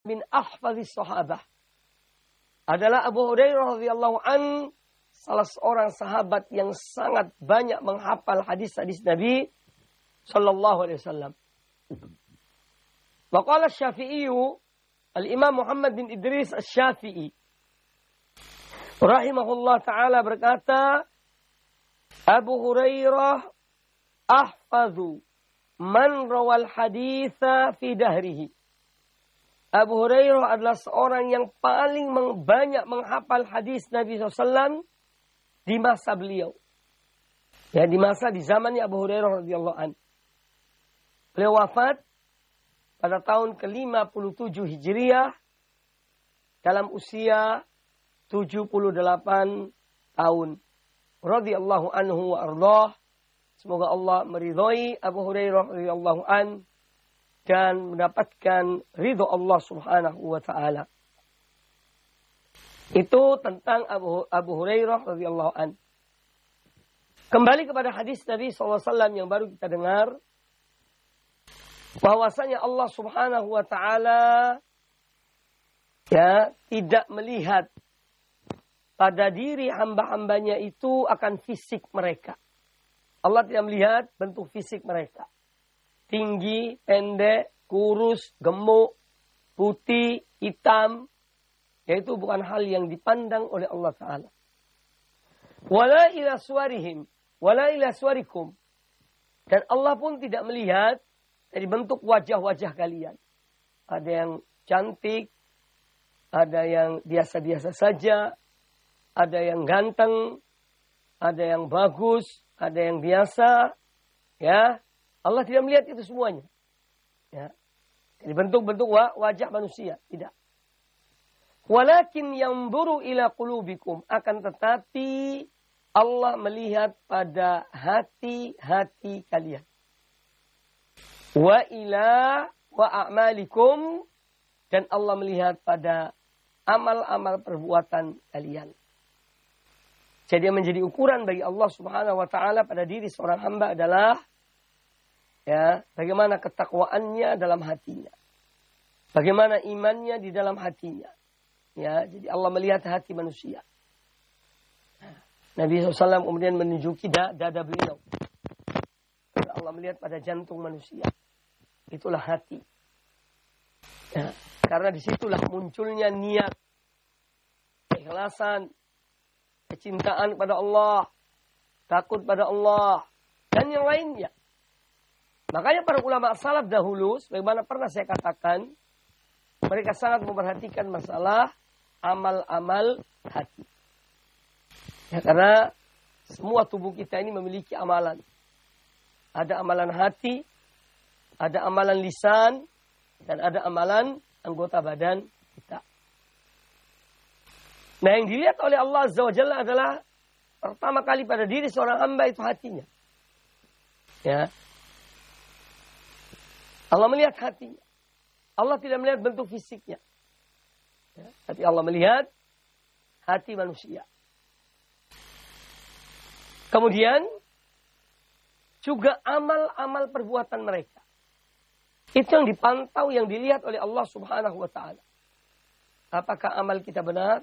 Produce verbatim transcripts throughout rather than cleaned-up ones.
min ahfazis sahabah. Adalah Abu Hurairah radhiyallahu an, salah seorang sahabat yang sangat banyak menghafal hadis-hadis Nabi sallallahu alaihi wasallam. Wa qala Asy-Syafi'i, Al-Imam Muhammad bin Idris Asy-Syafi'i rahimahullah taala berkata, Abu Hurairah ahfazu man rawal haditha fi dahrihi. Abu Hurairah adalah seorang yang paling banyak menghafal hadis Nabi shallallahu alaihi wasallam di masa beliau. Ya, di masa di zamannya Abu Hurairah radhiyallahu an. Beliau wafat pada tahun ke lima puluh tujuh Hijriah dalam usia tujuh puluh delapan tahun. Radhiyallahu anhu wa ardhah. Semoga Allah meridhai Abu Hurairah radhiyallahu an dan mendapatkan ridho Allah Subhanahu wa taala. Itu tentang Abu, Abu Hurairah radhiyallahu an. Kembali kepada hadis Nabi sallallahu alaihi wasallam yang baru kita dengar, bahwasanya Allah Subhanahu wa taala ya tidak melihat pada diri hamba-hambanya itu akan fisik mereka. Allah tidak melihat bentuk fisik mereka. Tinggi, pendek, kurus, gemuk, putih, hitam. Yaitu bukan hal yang dipandang oleh Allah Ta'ala. Wala ila suwarihim, wala ila suwarikum. Dan Allah pun tidak melihat dari bentuk wajah-wajah kalian. Ada yang cantik, ada yang biasa-biasa saja, ada yang ganteng, ada yang bagus, ada yang biasa, ya. Allah tidak melihat itu semuanya. Ya. Jadi bentuk-bentuk wajah manusia. Tidak. Walakin yanzuru ila qulubikum. Akan tetapi Allah melihat pada hati-hati kalian. Wa ila wa a'malikum. Dan Allah melihat pada amal-amal perbuatan kalian. Jadi yang menjadi ukuran bagi Allah Subhanahu wa taala pada diri seorang hamba adalah ya, bagaimana ketakwaannya dalam hatinya. Bagaimana imannya di dalam hatinya. Ya, jadi Allah melihat hati manusia. Nabi shallallahu alaihi wasallam kemudian menunjuki dada beliau. Allah melihat pada jantung manusia. Itulah hati. Ya, karena disitulah munculnya niat, keikhlasan, kecintaan kepada Allah, takut pada Allah, dan yang lainnya. Makanya para ulama salaf dahulu, sebagaimana pernah saya katakan, mereka sangat memperhatikan masalah amal-amal hati. Ya, karena semua tubuh kita ini memiliki amalan. Ada amalan hati, ada amalan lisan, dan ada amalan anggota badan kita. Nah, yang dilihat oleh Allah Azza wa Jalla adalah pertama kali pada diri seorang hamba itu hatinya. Ya. Allah melihat hatinya. Allah tidak melihat bentuk fisiknya. Ya, tapi Allah melihat hati manusia. Kemudian juga amal-amal perbuatan mereka. Itu yang dipantau, yang dilihat oleh Allah Subhanahu wa taala. Apakah amal kita benar?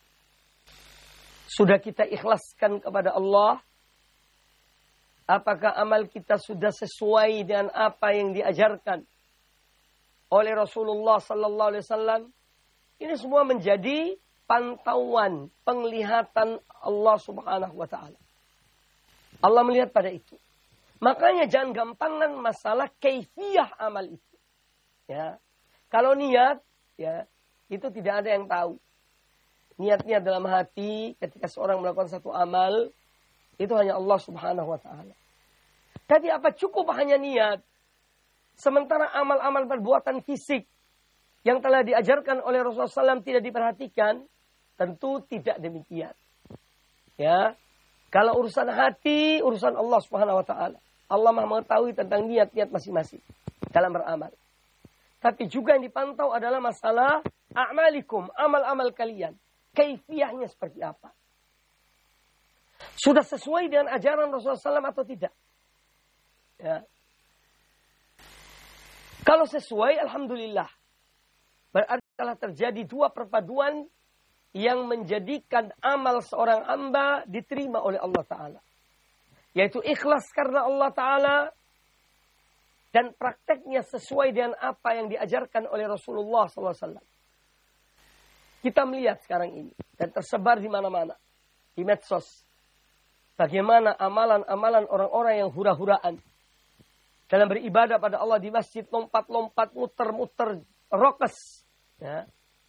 Sudah kita ikhlaskan kepada Allah? Apakah amal kita sudah sesuai dengan apa yang diajarkan oleh Rasulullah sallallahu alaihi wasallam? Ini semua menjadi pantauan, penglihatan Allah Subhanahu wa taala. Allah melihat pada itu. Makanya jangan gampangan masalah kaifiyah amal itu. Ya. Kalau niat, ya, itu tidak ada yang tahu. Niat-niat dalam hati ketika seorang melakukan satu amal, itu hanya Allah Subhanahu wa taala. Tapi apa cukup hanya niat? Sementara amal-amal perbuatan fisik yang telah diajarkan oleh Rasulullah shallallahu alaihi wasallam tidak diperhatikan, tentu tidak demikian. Ya. Kalau urusan hati, urusan Allah Subhanahu wa taala. Allah Maha mengetahui tentang niat-niat masing-masing dalam beramal. Tapi juga yang dipantau adalah masalah a'malikum, amal-amal kalian. Kaifiyahnya seperti apa? Sudah sesuai dengan ajaran Rasulullah shallallahu alaihi wasallam atau tidak? Ya. Kalau sesuai, alhamdulillah. Berarti telah terjadi dua perpaduan yang menjadikan amal seorang hamba diterima oleh Allah Ta'ala. Yaitu ikhlas karena Allah Ta'ala dan prakteknya sesuai dengan apa yang diajarkan oleh Rasulullah shallallahu alaihi wasallam. Kita melihat sekarang ini dan tersebar di mana-mana. Di medsos. Bagaimana amalan-amalan orang-orang yang hura-huraan. Dalam beribadah pada Allah di masjid, lompat-lompat, muter-muter, rokes. Ya.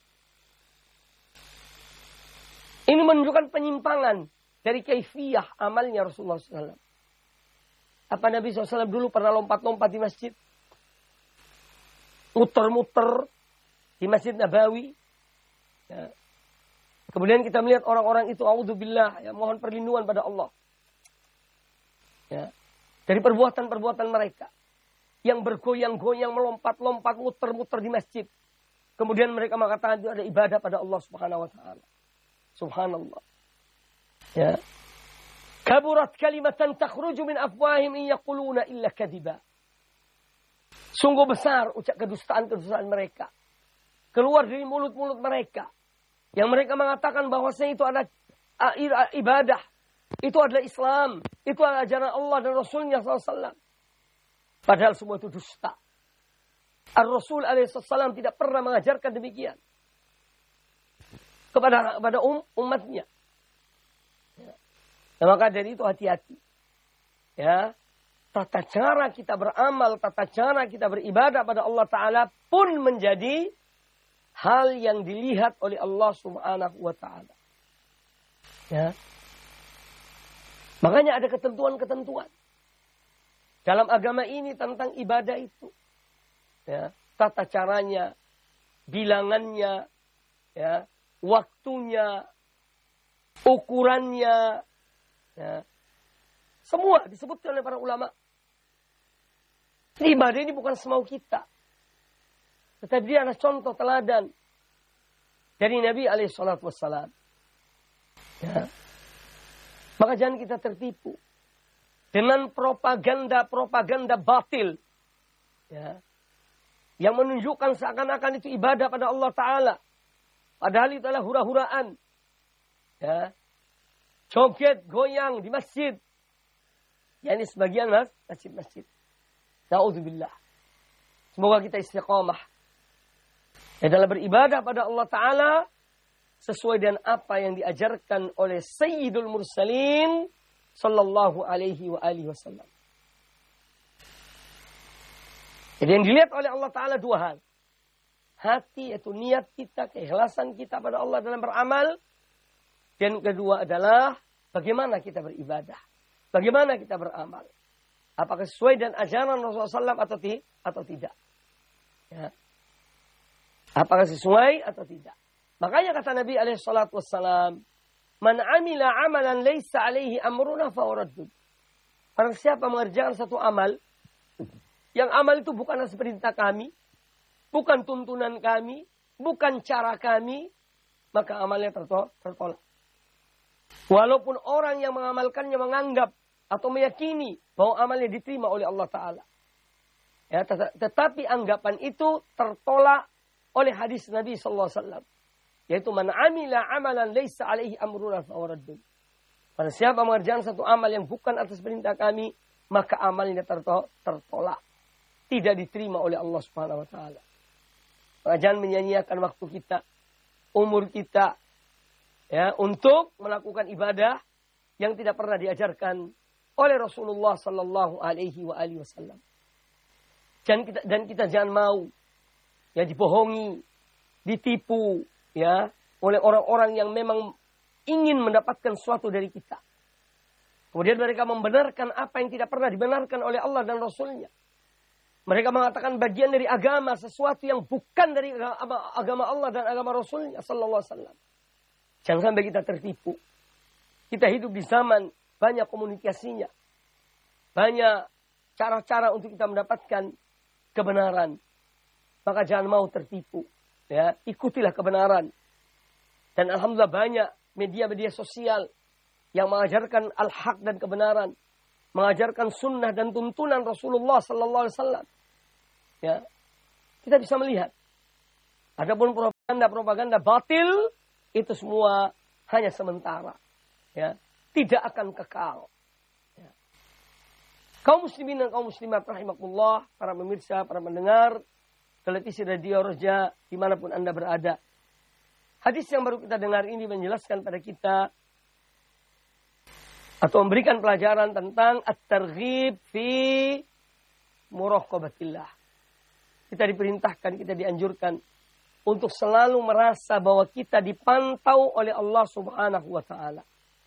Ini menunjukkan penyimpangan dari kaifiyah amalnya Rasulullah shallallahu alaihi wasallam. Apa Nabi shallallahu alaihi wasallam dulu pernah lompat-lompat di masjid? Muter-muter di Masjid Nabawi. Ya. Kemudian kita melihat orang-orang itu, a'udzubillah, ya, mohon perlindungan pada Allah. Ya. Dari perbuatan-perbuatan mereka. Yang bergoyang-goyang, melompat-lompat, muter-muter di masjid. Kemudian mereka mengatakan itu ada ibadah pada Allah Subhanahu wa Ta'ala. Subhanallah. Ya. Kaburat kalimatan takhruju min afwahim in yaquluna illa kadiba. Sungguh besar ucap kedustaan-kedustaan mereka. Keluar dari mulut-mulut mereka. Yang mereka mengatakan bahwasanya itu adalah ibadah. Itu adalah Islam. Itu adalah ajaran Allah dan Rasulnya shallallahu alaihi wasallam. Padahal semua itu dusta. Ar-Rasul alaihi wasallam tidak pernah mengajarkan demikian. Kepada, kepada um, umatnya. Ya. Nah, maka dari itu hati-hati. Ya. Tata cara kita beramal, tata cara kita beribadah pada Allah Ta'ala pun menjadi hal yang dilihat oleh Allah Subhanahu wa Ta'ala. Ya. Makanya ada ketentuan-ketentuan dalam agama ini tentang ibadah itu. Ya. Tata caranya, bilangannya, ya, waktunya, ukurannya, ya. Semua disebutkan oleh para ulama. Ibadah ini bukan semau kita. Tetapi dia adalah contoh teladan dari Nabi alaihi salatu wassalam. Ya. Maka jangan kita tertipu dengan propaganda-propaganda batil. Ya. Yang menunjukkan seakan-akan itu ibadah pada Allah Ta'ala. Padahal itu adalah hura-huraan. Ya. Joget, goyang di masjid. Ya, ini sebagian mas, masjid-masjid. Na'udzubillah. Semoga kita istiqamah. Ya, dalam beribadah pada Allah Ta'ala sesuai dengan apa yang diajarkan oleh Sayyidul Mursalin sallallahu alaihi wa alihi wasallam. Jadi yang dilihat oleh Allah Ta'ala dua hal. Hati, yaitu niat kita, keikhlasan kita pada Allah dalam beramal. Dan kedua adalah bagaimana kita beribadah. Bagaimana kita beramal. Apakah sesuai dengan ajaran Rasulullah shallallahu alaihi wasallam atau, ti atau tidak. Ya. Apakah sesuai atau tidak. Makanya kata Nabi alaihi salatu wassalam, man amila amalan laysa alaihi amruna fawaraddud. Barang siapa mengerjakan satu amal, yang amal itu bukan atas perintah kami, bukan tuntunan kami, bukan cara kami, maka amalnya tertolak. Walaupun orang yang mengamalkannya menganggap atau meyakini bahwa amalnya diterima oleh Allah Ta'ala. Ya, tet tetapi anggapan itu tertolak oleh hadis Nabi sallallahu alaihi wasallam. Yaitu man amila amalan laysa alaihi amruna fawaraddud. Pada siapa mengerjakan satu amal yang bukan atas perintah kami, maka amalnya tertolak. Tidak diterima oleh Allah Subhanahu wa Ta'ala. Maka jangan menyanyiakan waktu kita, umur kita, ya, untuk melakukan ibadah yang tidak pernah diajarkan oleh Rasulullah sallallahu alaihi wa alihi wasallam. Dan kita dan kita jangan mau ya dibohongi, ditipu ya oleh orang-orang yang memang ingin mendapatkan sesuatu dari kita. Kemudian mereka membenarkan apa yang tidak pernah dibenarkan oleh Allah dan Rasulnya. Mereka mengatakan bagian dari agama sesuatu yang bukan dari agama, agama Allah dan agama Rasulnya sallallahu alaihi wasallam. Jangan sampai kita tertipu. Kita hidup di zaman banyak komunikasinya. Banyak cara-cara untuk kita mendapatkan kebenaran. Maka jangan mau tertipu. Ya, ikutilah kebenaran. Dan alhamdulillah banyak media-media sosial yang mengajarkan al-haq dan kebenaran. Mengajarkan sunnah dan tuntunan Rasulullah sallallahu alaihi wasallam. Ya. Kita bisa melihat. Adapun propaganda batil itu semua hanya sementara, ya, tidak akan kekal. Ya. Kaum muslimin dan kaum muslimat rahimakumullah, para pemirsa, para pendengar televisi radio Roja dimanapun Anda berada. Hadis yang baru kita dengar ini menjelaskan pada kita atau memberikan pelajaran tentang at-targhib fi muraqabatillah. Kita diperintahkan, kita dianjurkan untuk selalu merasa bahwa kita dipantau oleh Allah Subhanahu wa taala.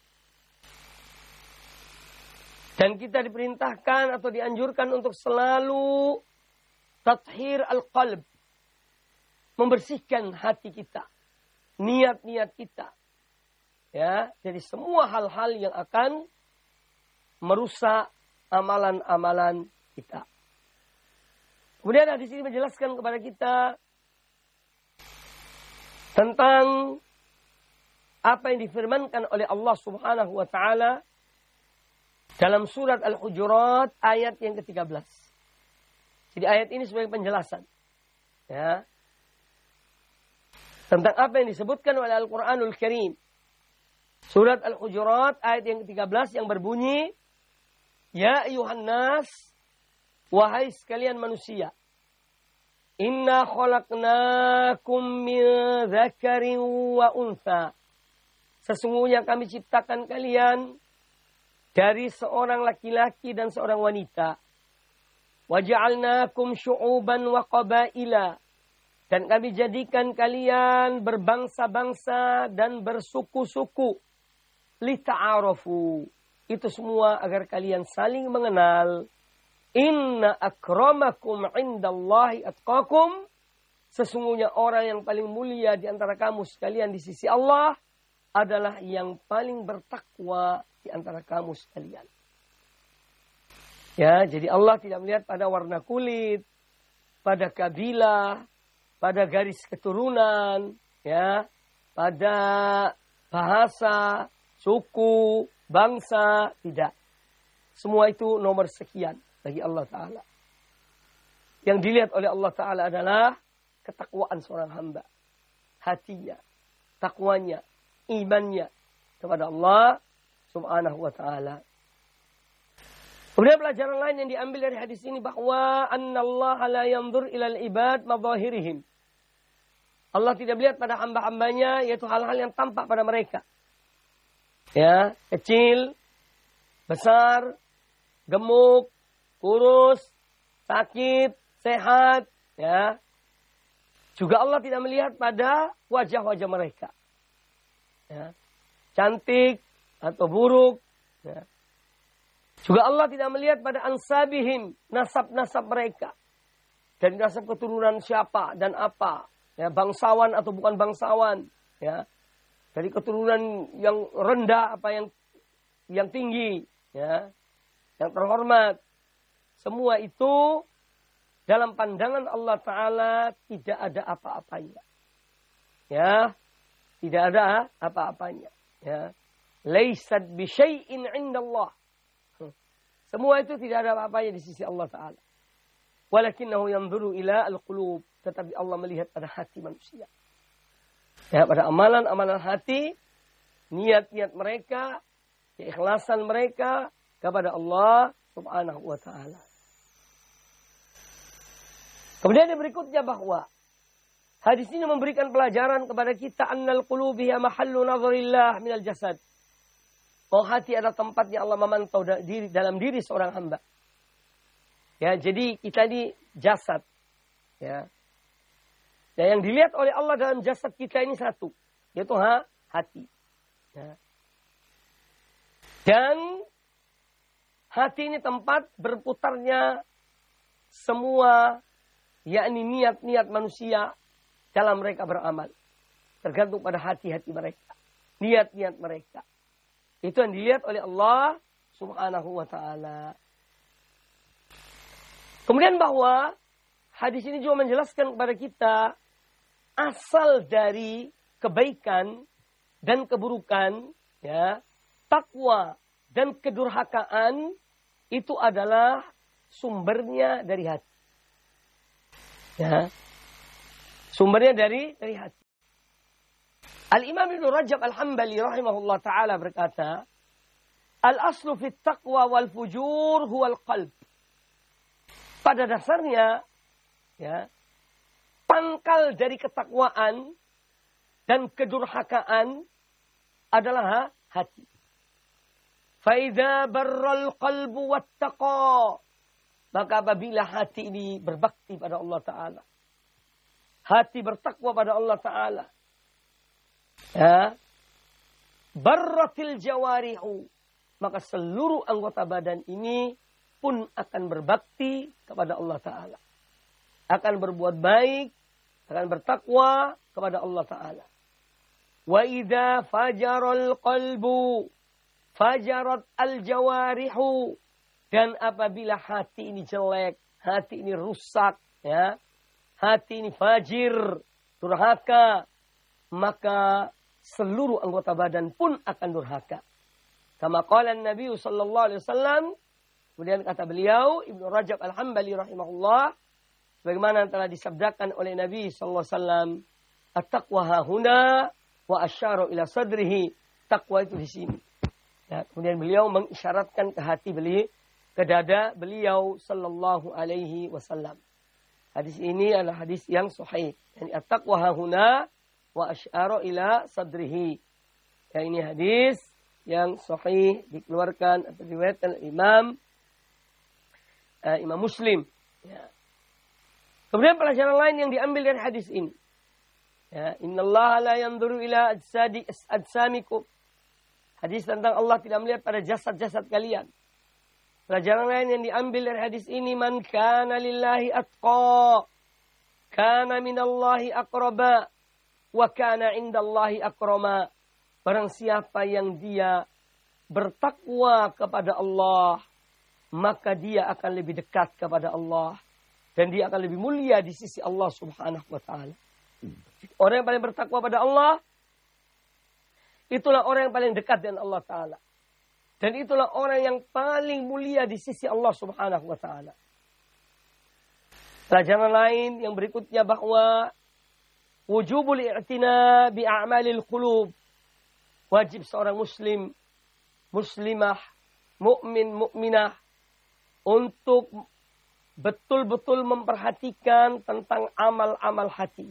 Dan kita diperintahkan atau dianjurkan untuk selalu tathhir al-qalb, membersihkan hati kita, niat-niat kita. Ya, jadi semua hal-hal yang akan merusak amalan-amalan kita. Kemudian hadis ini menjelaskan kepada kita tentang apa yang difirmankan oleh Allah Subhanahu wa taala dalam surat Al-Hujurat ayat yang ke tiga belas. Jadi ayat ini sebagai penjelasan, ya, tentang apa yang disebutkan oleh Al-Qur'anul Karim. Surat Al-Hujurat ayat yang ke tiga belas yang berbunyi, Ya ayuhan nas, wahai sekalian manusia, Inna khalaqnakum min dzakarin wa untha. Sesungguhnya kami ciptakan kalian dari seorang laki-laki dan seorang wanita. Wa ja'alnakum syu'uban wa qabaila. Dan kami jadikan kalian berbangsa-bangsa dan bersuku-suku. Lita'arafu. Itu semua agar kalian saling mengenal. Inna akramakum indallahi atqakum. Sesungguhnya orang yang paling mulia di antara kamu sekalian di sisi Allah adalah yang paling bertakwa di antara kamu sekalian. Ya, jadi Allah tidak melihat pada warna kulit, pada kabilah, pada garis keturunan, ya, pada bahasa, suku, bangsa, tidak. Semua itu nomor sekian bagi Allah Ta'ala. Yang dilihat oleh Allah Ta'ala adalah ketakwaan seorang hamba. Hatinya, takwanya, imannya kepada Allah Subhanahu wa Ta'ala. Kemudian pelajaran lain yang diambil dari hadis ini bahwa annallaha la yanzur ilal ibad madahirihim. Allah tidak melihat pada hamba-hambanya yaitu hal-hal yang tampak pada mereka. Ya, kecil, besar, gemuk, kurus, sakit, sehat, ya. Juga Allah tidak melihat pada wajah-wajah mereka. Ya. Cantik atau buruk, ya. Juga Allah tidak melihat pada ansabihim, nasab-nasab mereka. Dari nasab keturunan siapa dan apa, ya, bangsawan atau bukan bangsawan, ya. Dari keturunan yang rendah apa yang yang tinggi, ya, yang terhormat. Semua itu dalam pandangan Allah Ta'ala tidak ada apa-apanya. Ya, tidak ada apa-apanya. Ya. Laisat bi syai'in 'indallah. Semua itu tidak ada apa-apanya di sisi Allah Ta'ala. Walakinnahu yanzuru ila al-qulub. Tetapi Allah melihat pada hati manusia. Ya, pada amalan-amalan hati, niat-niat mereka, keikhlasan mereka kepada Allah Subhanahu wa Ta'ala. Kemudian yang berikutnya bahwa hadis ini memberikan pelajaran kepada kita annal qulubi ya mahallu nazarillah minal jasad. Oh, hati adalah tempatnya Allah memantau diri, dalam diri seorang hamba. Ya, jadi kita ini jasad. Ya. Ya, yang dilihat oleh Allah dalam jasad kita ini satu, yaitu ha, hati. Ya. Dan hati ini tempat berputarnya semua, yakni niat-niat manusia dalam mereka beramal. Tergantung pada hati-hati mereka, niat-niat mereka. Itu yang dilihat oleh Allah Subhanahu wa Ta'ala. Kemudian bahwa hadis ini juga menjelaskan kepada kita asal dari kebaikan dan keburukan, ya, takwa dan kedurhakaan itu adalah sumbernya dari hati. Ya. Sumbernya dari dari hati. Al-Imam Ibnu Rajab Al-Hambali rahimahullah ta'ala berkata, Al-aslu fit taqwa wal fujur huwal qalb. Pada dasarnya, ya, pangkal dari ketakwaan dan kedurhakaan adalah hati. Faidza barral qalbu wattaqa, maka apabila hati ini berbakti pada Allah Ta'ala, hati bertakwa pada Allah Ta'ala, ya, barratil jawarihu, maka seluruh anggota badan ini pun akan berbakti kepada Allah Ta'ala, akan berbuat baik, akan bertakwa kepada Allah Ta'ala. Wa idza fajaral qalbu fajarat al jawarihu, dan apabila hati ini jelek, hati ini rusak, ya, hati ini fajir, durhaka, maka seluruh anggota badan pun akan durhaka. Kama qala Nabi sallallahu alaihi wasallam, kemudian kata beliau Ibnu Rajab Al-Hambali rahimahullah, sebagaimana telah disabdakan oleh Nabi sallallahu alaihi wasallam, at-taqwa hahuna wa asyara ila sadrihi, takwa itu di sini. Ya, kemudian beliau mengisyaratkan ke hati beliau, ke dada beliau sallallahu alaihi wasallam. Hadis ini adalah hadis yang sahih. Yani at-taqwa hahuna wa asyara ila sadrihi. Ya, ini hadis yang sahih dikeluarkan atau diriwayatkan oleh Imam uh, Imam Muslim. Ya. Kemudian pelajaran lain yang diambil dari hadis ini. Ya, innallaha la yanzuru ila ajsadi ajsamikum. Hadis tentang Allah tidak melihat pada jasad-jasad kalian. Pelajaran lain yang diambil dari hadis ini, man kana lillahi atqa, kana minallahi aqraba, wa kana indallahi akrama. Barang siapa yang dia bertakwa kepada Allah, maka dia akan lebih dekat kepada Allah, dan dia akan lebih mulia di sisi Allah Subhanahu wa taala. Orang yang paling bertakwa pada Allah, itulah orang yang paling dekat dengan Allah Ta'ala. Dan itulah orang yang paling mulia di sisi Allah Subhanahu wa Ta'ala. Pelajaran lain yang berikutnya bahwa wujubul i'tina bi a'malil qulub. Wajib seorang muslim, muslimah, mukmin, mukminah untuk betul-betul memperhatikan tentang amal-amal hati.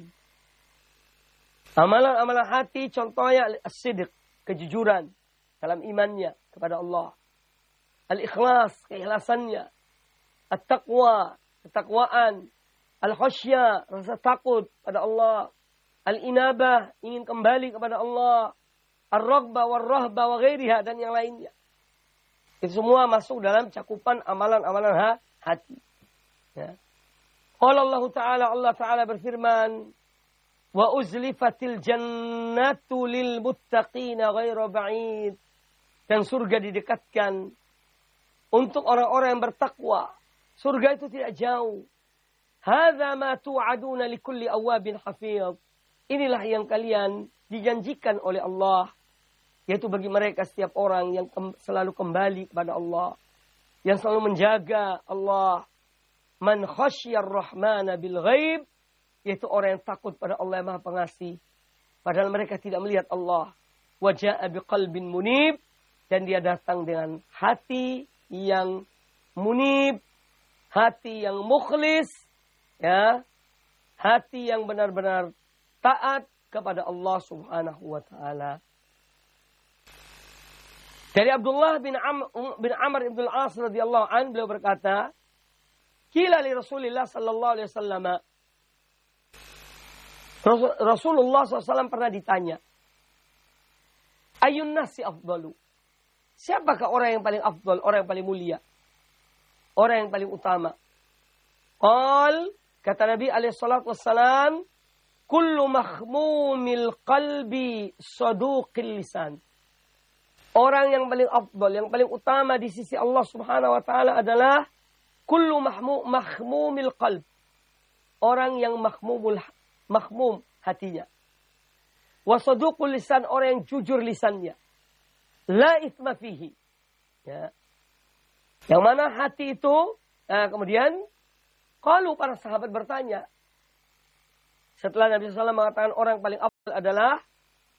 Amalan-amalan hati contohnya as-sidq, kejujuran dalam imannya kepada Allah. Al-ikhlas, keikhlasannya. At-taqwa, ketakwaan. Al-khasyah, rasa takut pada Allah. Al-inabah, ingin kembali kepada Allah. Ar-raghbah war-rahbah wa ghairiha, dan yang lainnya. Itu semua masuk dalam cakupan amalan-amalan hati. Ya. Qala Allah Ta'ala, Allah Ta'ala berfirman, wa uzlifatil jannatu lil muttaqina ghairu ba'id, dan surga didekatkan untuk orang-orang yang bertakwa. Surga itu tidak jauh. Hadza ma tu'aduna likulli awwabin hafidh. Inilah yang kalian dijanjikan oleh Allah, yaitu bagi mereka setiap orang yang kem- selalu kembali kepada Allah, yang selalu menjaga Allah. Man khasyar rahmana bil ghaib, yaitu orang yang takut pada Allah yang Maha Pengasih, padahal mereka tidak melihat Allah. Wa jaa'a biqalbin munib, dan dia datang dengan hati yang munib, hati yang mukhlis, ya, hati yang benar-benar taat kepada Allah Subhanahu wa taala. Dari Abdullah bin Amr bin Amr ibn al-As radhiyallahu an, beliau berkata, qila li Rasulillah sallallahu alaihi wasallam, Rasulullah shallallahu alaihi wasallam pernah ditanya, ayun nasi afdalu, siapakah orang yang paling afdal, orang yang paling mulia, orang yang paling utama? Qal, kata Nabi alaihi salatu wassalam, kullu mahmumil qalbi saduqil lisan. Orang yang paling afdal, yang paling utama di sisi Allah Subhanahu wa taala adalah kullu mahmum mahmumil qalb. Orang yang mahmumul mahmum hatinya. Wa saduqul lisan, orang yang jujur lisannya. La itsma fihi. Ya. Yang mana hati itu, nah, kemudian kalau para sahabat bertanya, setelah Nabi shallallahu alaihi wasallam mengatakan orang paling afdal adalah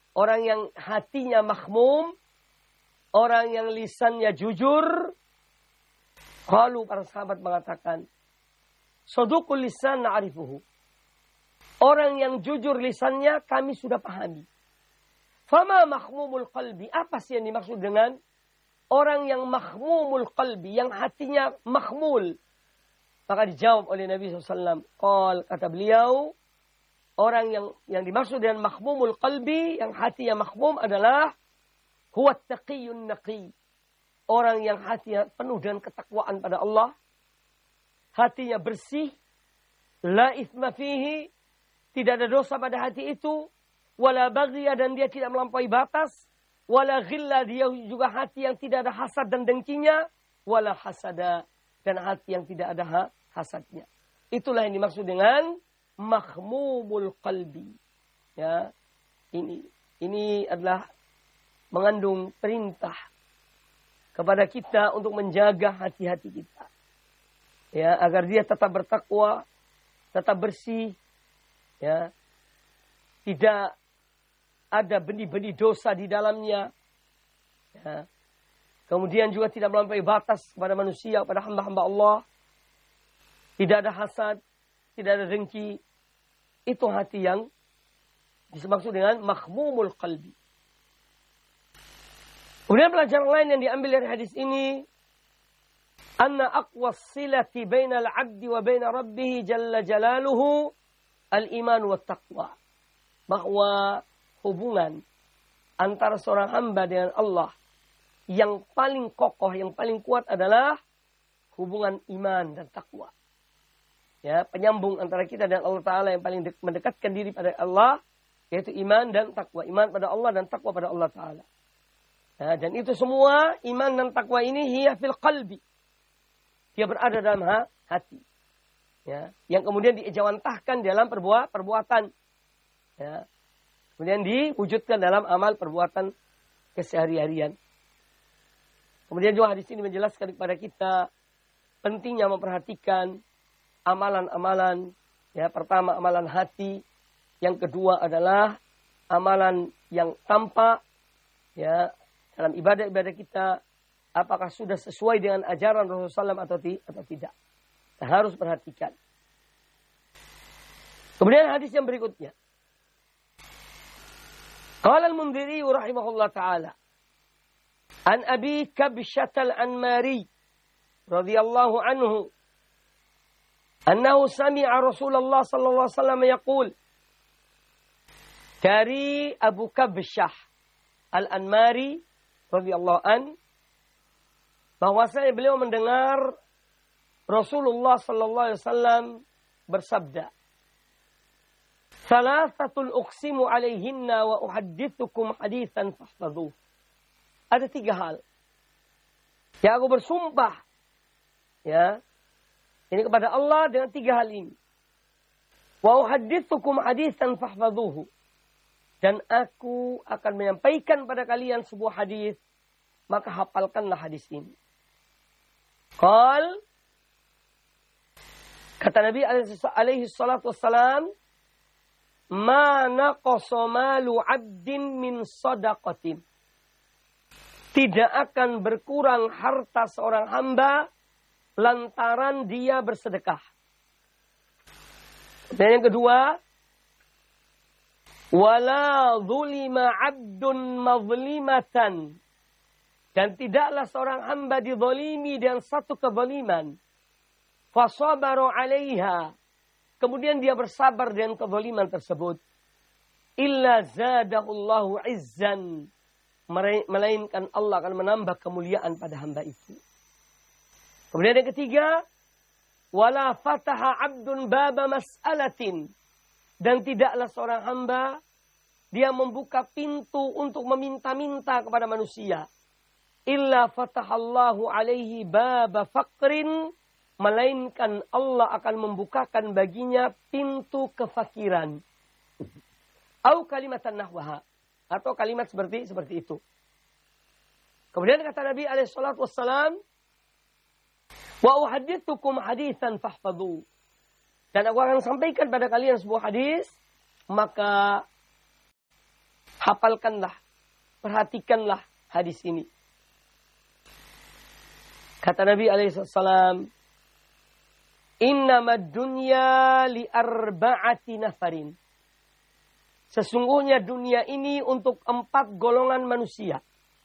orang yang hatinya makhmum, orang yang lisannya jujur. Qalu, para sahabat mengatakan, saduqul lisan na'rifuhu. Orang yang jujur lisannya kami sudah pahami. Fama makhmumul qalbi. Apa sih yang dimaksud dengan orang yang makhmumul qalbi, yang hatinya makhmul? Maka dijawab oleh Nabi shallallahu alaihi wasallam. Qal, kata beliau, orang yang yang dimaksud dengan makhmumul qalbi, yang hatinya makhmum adalah huwa taqiyun naqi. Orang yang hatinya penuh dengan ketakwaan pada Allah. Hatinya bersih. La ithma fihi. Tidak ada dosa pada hati itu. Wala baghya, dan dia tidak melampaui batas. Wala ghilla, dia juga hati yang tidak ada hasad dan dengkinya. Wala hasada, dan hati yang tidak ada hasadnya. Itulah yang dimaksud dengan makhmumul qalbi. Ya, ini ini adalah mengandung perintah kepada kita untuk menjaga hati-hati kita. Ya, agar dia tetap bertakwa, tetap bersih, ya. Tidak ada benih-benih dosa di dalamnya. Ya. Kemudian juga tidak melampaui batas kepada manusia, kepada hamba-hamba Allah. Tidak ada hasad, tidak ada dengki. Itu hati yang dimaksud dengan makhmumul qalbi. Kemudian pelajaran lain yang diambil dari hadis ini, anna aqwa silati bainal 'abdi wa baina rabbih jalla jalaluhu al-iman wa taqwa. Bahwa hubungan antara seorang hamba dengan Allah yang paling kokoh, yang paling kuat adalah hubungan iman dan takwa. Ya, penyambung antara kita dan Allah Ta'ala yang paling mendekatkan diri pada Allah, yaitu iman dan takwa. Iman pada Allah dan takwa pada Allah Ta'ala. Ya, dan itu semua, iman dan takwa ini hiya fil qalbi. Dia berada dalam hati. Ya, yang kemudian diejawantahkan dalam perbuat, perbuatan. Ya, kemudian diwujudkan dalam amal perbuatan kesehari-harian. Kemudian juga hadis ini menjelaskan kepada kita pentingnya memperhatikan amalan-amalan. Ya, pertama amalan hati, yang kedua adalah amalan yang tampak. Ya, dalam ibadah-ibadah kita, apakah sudah sesuai dengan ajaran Rasulullah shallallahu alaihi wasallam atau tidak? Kita harus perhatikan. Kemudian hadis yang berikutnya. Qala al-Mundhiri rahimahullah ta'ala. An Abi Kabsyah al-Anmari radhiyallahu anhu. Annahu sami'a Rasulullah sallallahu alaihi wasallam yaqul. Dari Abu Kabsyah al-Anmari radhiyallahu an, bahwasanya beliau mendengar Rasulullah sallallahu alaihi wasallam bersabda, "Thalathatul uqsimu alaihinna wa uhaddithukum haditsan fahfadhuh." Ada tiga hal yang aku bersumpah, ya, ini kepada Allah dengan tiga hal ini. Wa uhaddithukum haditsan fahfadhuhu. Dan aku akan menyampaikan pada kalian sebuah hadis, maka hafalkanlah hadis ini. Qal, kata Nabi alaihi salatu wassalam, ma naqasa malu 'abdin min shadaqatin. Tidak akan berkurang harta seorang hamba lantaran dia bersedekah. Dan yang kedua, wala zulima 'abdun mazlimatan. Dan tidaklah seorang hamba dizalimi dengan satu kezaliman. Fasabaru 'alaiha. Kemudian dia bersabar dengan kezaliman tersebut. Illa zadahullahu 'izzan. Melainkan Allah akan menambah kemuliaan pada hamba itu. Kemudian yang ketiga, wala fataha 'abdun baba mas'alatin. Dan tidaklah seorang hamba dia membuka pintu untuk meminta-minta kepada manusia. Illa fatahallahu alaihi baba faqrin. Melainkan Allah akan membukakan baginya pintu kefakiran. Au kalimatan nahwaha. Atau kalimat seperti seperti itu. Kemudian kata Nabi alaihi salatu wassalam, wa uhaddithukum haditsan fahfadhu. Dan aku akan sampaikan pada kalian sebuah hadis, maka Hafalkanlah, perhatikanlah hadis ini. Kata Nabi alaihi salam, "Innamad dunya li arba'ati nafarin." Sesungguhnya dunia ini untuk empat golongan manusia.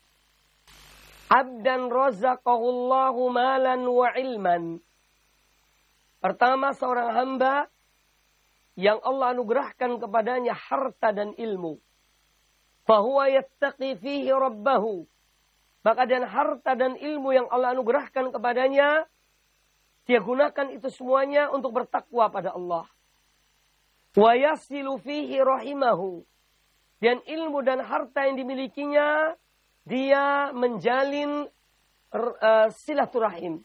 Abdan razaqahullahu malan wa ilman. Pertama, seorang hamba yang Allah anugerahkan kepadanya harta dan ilmu. Fahuwa yattaqi fihi rabbahu. Maka dan harta dan ilmu yang Allah anugerahkan kepadanya, dia gunakan itu semuanya untuk bertakwa pada Allah. Wa yasilu fihi rahimahu. Dan ilmu dan harta yang dimilikinya, dia menjalin uh, silaturahim.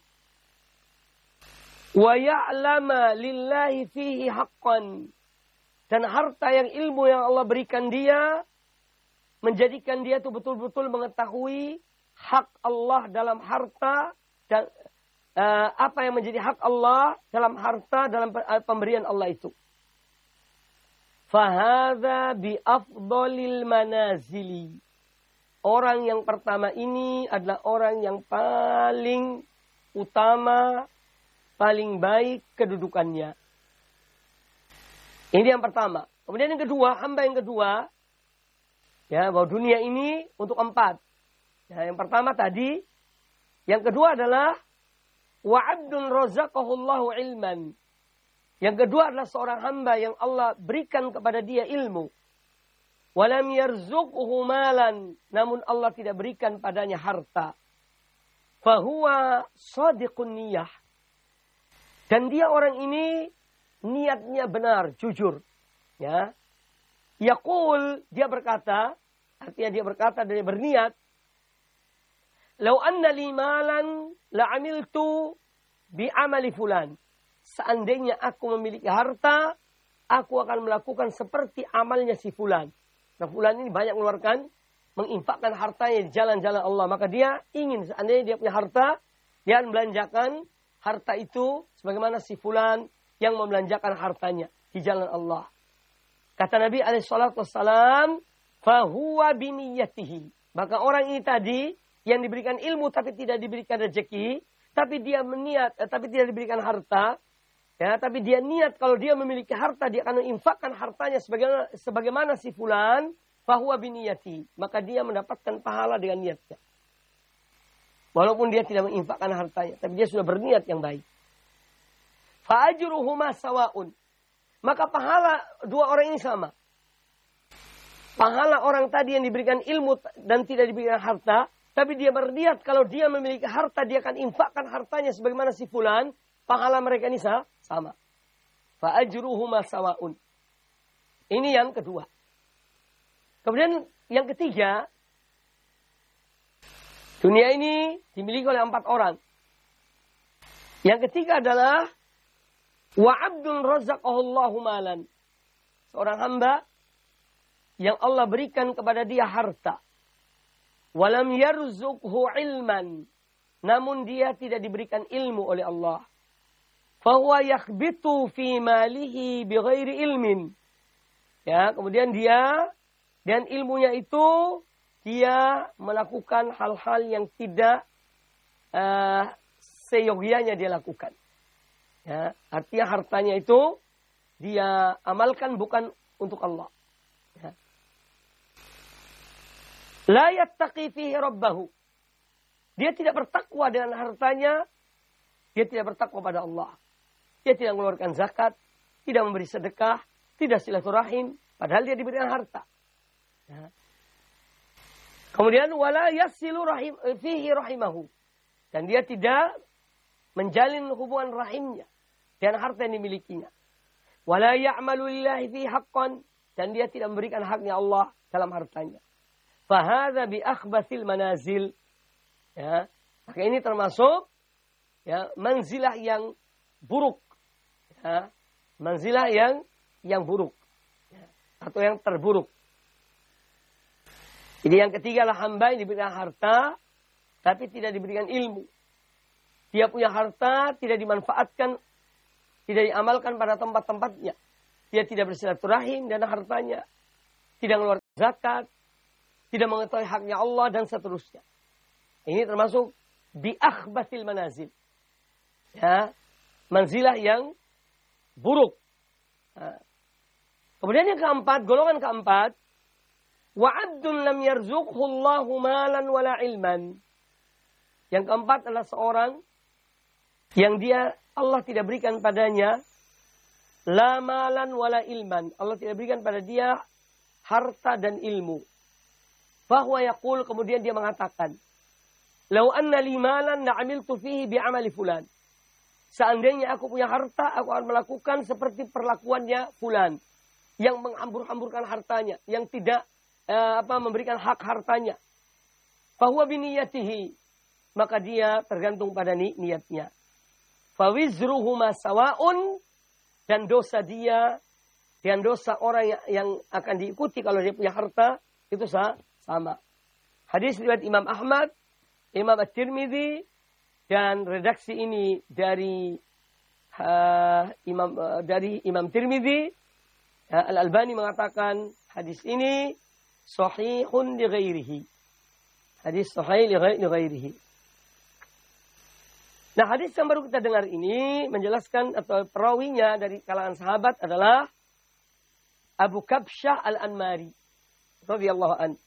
Wa ya'lama lillahi fihi haqqan. Dan harta yang ilmu yang Allah berikan dia, menjadikan dia itu betul-betul mengetahui hak Allah dalam harta dan uh, apa yang menjadi hak Allah dalam harta dalam pemberian Allah itu. Fahadha bi afdalil manazili. Orang yang pertama ini adalah orang yang paling utama, paling baik kedudukannya. Ini yang pertama. Kemudian yang kedua, hamba yang kedua, ya, bahwa dunia ini untuk empat. Ya, yang pertama tadi, yang kedua adalah wa 'abdun razaqahullahu ilman. Yang kedua adalah seorang hamba yang Allah berikan kepada dia ilmu. Walam yarzuqhu malan, namun Allah tidak berikan padanya harta. Fahuwa shadiqun niyah. Dan dia orang ini niatnya benar, jujur. Ya. Yaqul, dia berkata, artinya dia berkata dan dia berniat, "Lau anna li malan la 'amiltu bi 'amali fulan." Seandainya aku memiliki harta, aku akan melakukan seperti amalnya si fulan. Nah, fulan ini banyak mengeluarkan, menginfakkan hartanya di jalan-jalan Allah. Maka dia ingin, seandainya dia punya harta, dia akan belanjakan harta itu sebagaimana si fulan yang membelanjakan hartanya di jalan Allah. Kata Nabi alaihi salatu wassalam, "Fahuwa biniyatihi." Maka orang ini tadi yang diberikan ilmu tapi tidak diberikan rezeki, tapi dia meniat, eh, tapi tidak diberikan harta, ya, tapi dia niat kalau dia memiliki harta dia akan menginfakkan hartanya sebagaimana, sebagaimana si fulan, fahuwa biniyati. Maka dia mendapatkan pahala dengan niatnya. Walaupun dia tidak menginfakkan hartanya, tapi dia sudah berniat yang baik. Fa ajruhuma sawaun. Maka pahala dua orang ini sama. Pahala orang tadi yang diberikan ilmu dan tidak diberikan harta, tapi dia berniat kalau dia memiliki harta, dia akan infakkan hartanya sebagaimana si fulan, pahala mereka ini sama. Fa ajruhuma sawaun. Ini yang kedua. Kemudian yang ketiga, dunia ini dimiliki oleh empat orang. Yang ketiga adalah wa 'abdun razaqahullahu malan. Seorang hamba yang Allah berikan kepada dia harta. Walam yarzuqhu ilman. Namun dia tidak diberikan ilmu oleh Allah. Fahuwa yakhbitu fi malihi bighairi ilmin. Ya, kemudian dia dan ilmunya itu dia melakukan hal-hal yang tidak uh, seyogianya dia lakukan. Ya, artinya hartanya itu dia amalkan bukan untuk Allah. Ya. La yattaqi fihi rabbahu. Dia tidak bertakwa dengan hartanya. Dia tidak bertakwa pada Allah. Dia tidak mengeluarkan zakat, tidak memberi sedekah, tidak silaturahim, padahal dia diberikan harta. Ya. Kemudian wala yasilu rahim fihi rahimahu. Dan dia tidak menjalin hubungan rahimnya dengan harta yang dimilikinya. Wala ya'malu lillahi fi haqqan, dan dia tidak memberikan haknya Allah dalam hartanya. Fahadha bi akhbathil manazil. Ya, maka ini termasuk ya manzilah yang buruk. Ya, manzilah yang yang buruk. Ya, atau yang terburuk. Jadi yang ketiga adalah hamba yang diberikan harta tapi tidak diberikan ilmu. Dia punya harta tidak dimanfaatkan, tidak diamalkan pada tempat-tempatnya. Dia tidak bersilaturahim dan hartanya. Tidak mengeluarkan zakat, tidak mengetahui haknya Allah, dan seterusnya. Ini termasuk biakhbathil manazil. Ya, manzilah yang buruk. Nah. Kemudian yang keempat, golongan keempat, wa'abdun lam yarzuqhu Allahu malan wala ilman. Yang keempat adalah seorang yang dia Allah tidak berikan padanya la malan wala ilman. Allah tidak berikan pada dia harta dan ilmu. Bahwa yaqul, kemudian dia mengatakan, "Lau anna li malan la'amiltu fihi bi'amali fulan." Seandainya aku punya harta, aku akan melakukan seperti perlakuannya fulan yang menghambur-hamburkan hartanya, yang tidak eh, apa memberikan hak hartanya. Fahuwa biniyatihi, maka dia tergantung pada ni niatnya. Fawizruhuma sawaun, dan dosa dia dan dosa orang yang, yang akan diikuti kalau dia punya harta itu sama. Hadis riwayat Imam Ahmad, Imam At-Tirmidzi, dan redaksi ini dari uh, Imam uh, dari Imam Tirmidzi. uh, Al-Albani mengatakan hadis ini sahihun li ghairihi. Hadis sahih li ghairihi. Nah, hadis yang baru kita dengar ini menjelaskan atau perawinya dari kalangan sahabat adalah Abu Kabsyah Al-Anmari radhiyallahu an.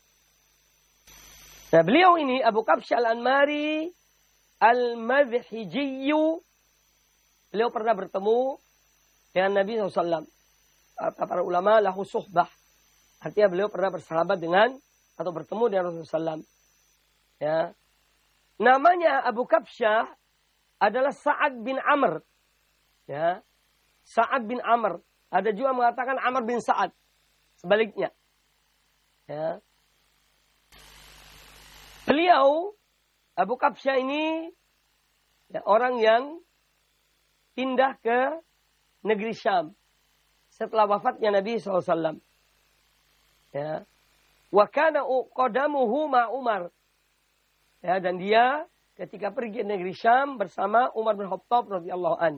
Nah, beliau ini Abu Kabsyah Al-Anmari Al-Madhhijiyyu, beliau pernah bertemu dengan Nabi shallallahu alaihi wasallam. Kata para ulama, lahu suhbah. Artinya beliau pernah bersahabat dengan atau bertemu dengan Rasulullah shallallahu alaihi wasallam. Ya. Namanya Abu Kabsyah adalah Sa'ad bin Amr. Ya. Sa'ad bin Amr. Ada juga mengatakan Amr bin Sa'ad. Sebaliknya. Ya. Beliau, Abu Kabsyah ini, ya, orang yang pindah ke negeri Syam setelah wafatnya Nabi shallallahu alaihi wasallam. Ya. Wa kana qadamuhu ma Umar. Ya, dan dia ketika pergi ke negeri Syam bersama Umar bin Khattab radhiyallahu an.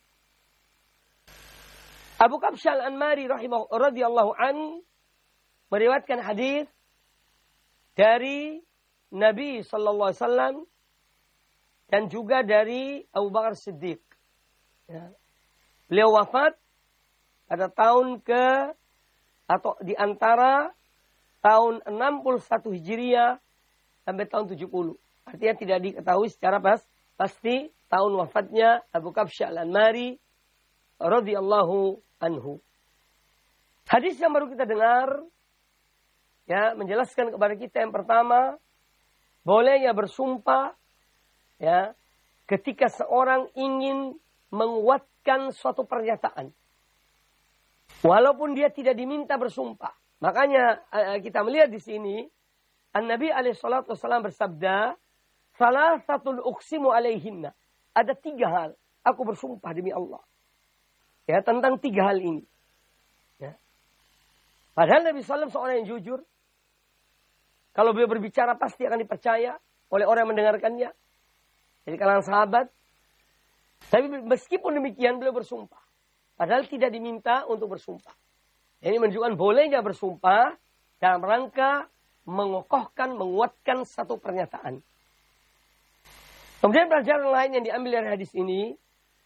Abu Kabsyah Al-Anmari rahimahu radhiyallahu an meriwayatkan hadis dari Nabi sallallahu alaihi wasallam dan juga dari Abu Bakar Siddiq. Ya. Beliau wafat pada tahun ke atau di antara tahun enam puluh satu Hijriah sampai tahun tujuh puluh. Artinya tidak diketahui secara pas, pasti tahun wafatnya Abu Kabsyah Al-Anmari radhiyallahu anhu. Hadis yang baru kita dengar ya menjelaskan kepada kita yang pertama, bolehnya bersumpah ya ketika seorang ingin menguatkan suatu pernyataan. Walaupun dia tidak diminta bersumpah. Makanya kita melihat di sini An-Nabi alaihi salatu wasallam bersabda, "Salasatul uqsimu alaihinna." Ada tiga hal aku bersumpah demi Allah. Ya, tentang tiga hal ini. Ya. Padahal Nabi sallallahu alaihi wasallam seorang yang jujur. Kalau beliau berbicara pasti akan dipercaya oleh orang yang mendengarkannya. Jadi kalangan sahabat. Tapi meskipun demikian beliau bersumpah. Padahal tidak diminta untuk bersumpah. Ini menunjukkan bolehnya bersumpah dalam rangka mengokohkan, menguatkan satu pernyataan. Kemudian pelajaran lain yang diambil dari hadis ini,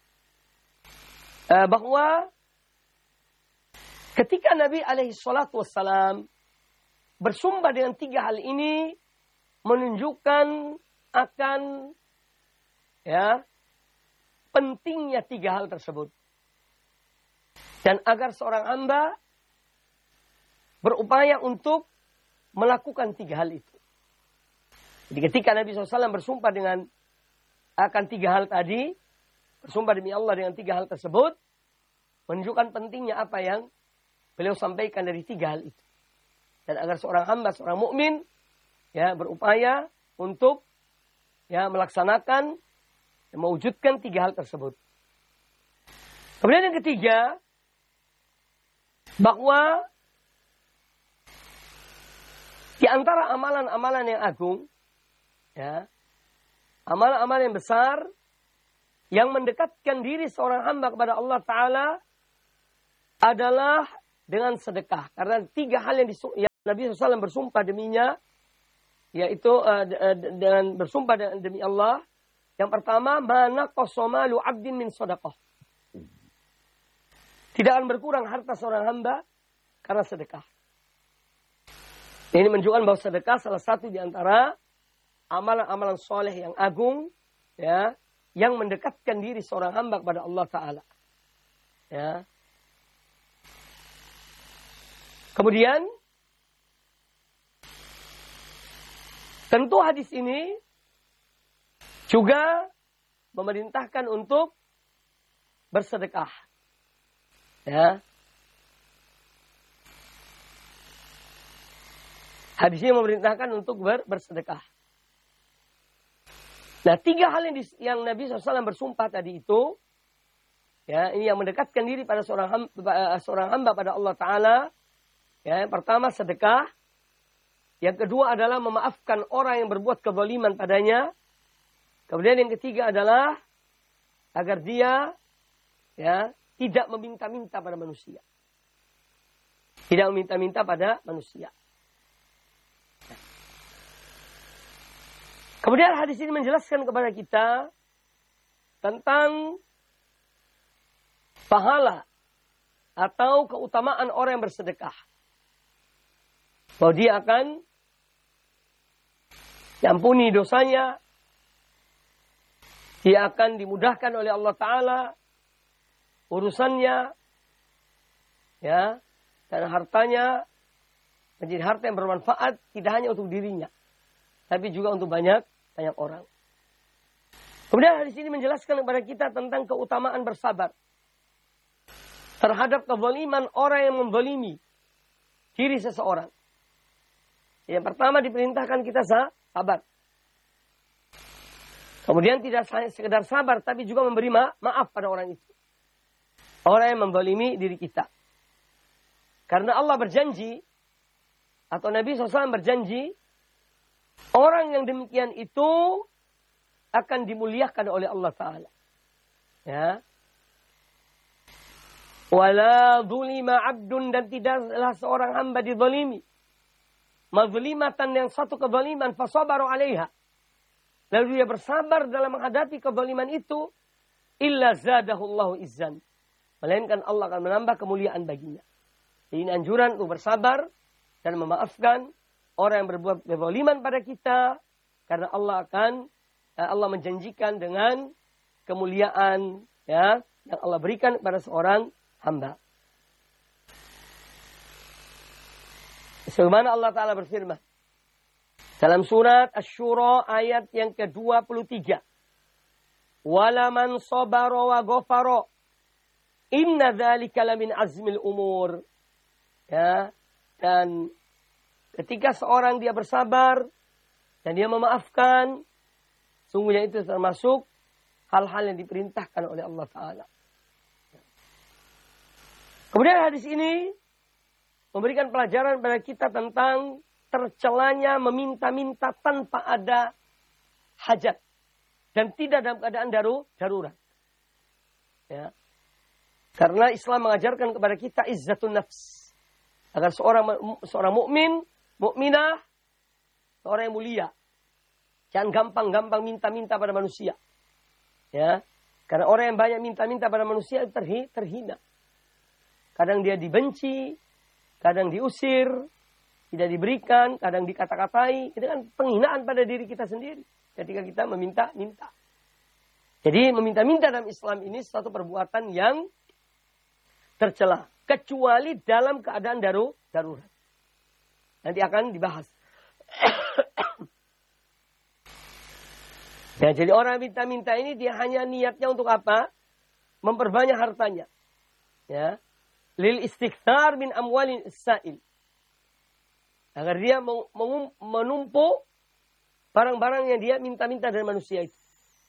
bahwa ketika Nabi alaihi salatu wassalam bersumpah dengan tiga hal ini, menunjukkan akan ya pentingnya tiga hal tersebut. Dan agar seorang hamba berupaya untuk melakukan tiga hal itu. Jadi ketika Nabi shallallahu alaihi wasallam bersumpah dengan akan tiga hal tadi, bersumpah demi Allah dengan tiga hal tersebut, menunjukkan pentingnya apa yang beliau sampaikan dari tiga hal itu. Dan agar seorang hamba, seorang mukmin, ya berupaya untuk ya melaksanakan, ya, mewujudkan tiga hal tersebut. Kemudian yang ketiga, bahwa di antara amalan-amalan yang agung, ya, amalan-amalan yang besar, yang mendekatkan diri seorang hamba kepada Allah Ta'ala adalah dengan sedekah. Karena tiga hal yang, disu- yang Nabi shallallahu alaihi wasallam bersumpah deminya, yaitu uh, dengan bersumpah demi Allah. Yang pertama, mana qasomalu abdin min sadaqah. Tidak akan berkurang harta seorang hamba karena sedekah. Ini menunjukkan bahwa sedekah salah satu di antara amalan-amalan soleh yang agung, ya, yang mendekatkan diri seorang hamba kepada Allah Ta'ala. Ya. Kemudian, tentu hadis ini juga memerintahkan untuk bersedekah. Ya. Hadis ini memerintahkan untuk ber, bersedekah. Nah, tiga hal yang, di, yang Nabi shallallahu alaihi wasallam bersumpah tadi itu, ya, ini yang mendekatkan diri pada seorang hamba, seorang hamba pada Allah Ta'ala. Ya, yang pertama sedekah. Yang kedua adalah memaafkan orang yang berbuat kezaliman padanya. Kemudian yang ketiga adalah agar dia, ya, tidak meminta-minta pada manusia. Tidak meminta-minta pada manusia. Kemudian hadis ini menjelaskan kepada kita tentang pahala atau keutamaan orang yang bersedekah. Bahwa dia akan diampuni dosanya, dia akan dimudahkan oleh Allah Ta'ala urusannya, ya, dan hartanya menjadi harta yang bermanfaat tidak hanya untuk dirinya, tapi juga untuk banyak banyak orang. Kemudian hadis ini menjelaskan kepada kita tentang keutamaan bersabar terhadap kezaliman orang yang menzalimi diri seseorang. Yang pertama diperintahkan kita sabar. Kemudian tidak sekedar sabar, tapi juga memberi ma- maaf pada orang itu. Orang yang menzalimi diri kita. Karena Allah berjanji, atau Nabi shallallahu alaihi wasallam berjanji, orang yang demikian itu akan dimuliakan oleh Allah Ta'ala. Ya. Wala dhulima abdun, dan tidaklah seorang hamba dizalimi. Mazlimatan, yang satu kezaliman, fasabaru alaiha. Lalu dia bersabar dalam menghadapi kezaliman itu, illa zadahullahu izzan. Melainkan Allah akan menambah kemuliaan baginya. Ini anjuran untuk bersabar dan memaafkan orang yang berbuat kezaliman pada kita, karena Allah akan Allah menjanjikan dengan kemuliaan, ya, yang Allah berikan kepada seorang hamba. Sebagaimana Allah Ta'ala berfirman dalam surat Asy-Syura ayat yang ke dua puluh tiga. Wala man sabara wa ghafara inna dzalika lamin azmil umur. Ya, dan ketika seorang dia bersabar dan dia memaafkan, sungguhnya itu termasuk hal-hal yang diperintahkan oleh Allah Ta'ala. Kemudian hadis ini memberikan pelajaran pada kita tentang tercelanya meminta-minta tanpa ada hajat dan tidak dalam keadaan daru, darurat. Ya. Karena Islam mengajarkan kepada kita izzatun nafs. Agar seorang seorang mukmin, mukminah, seorang yang mulia, jangan gampang-gampang minta-minta pada manusia. Ya. Karena orang yang banyak minta-minta pada manusia terhi, terhina. Kadang dia dibenci, kadang diusir, tidak diberikan, kadang dikata-katai. Itu kan penghinaan pada diri kita sendiri ketika kita meminta-minta. Jadi meminta-minta dalam Islam ini suatu perbuatan yang tercela, kecuali dalam keadaan daru, darurat. Nanti akan dibahas. Ya, jadi orang minta-minta ini dia hanya niatnya untuk apa? Memperbanyak hartanya. Ya. Lil istikthar min amwalin sa'il. Agar dia menumpuk barang-barang yang dia minta-minta dari manusia itu.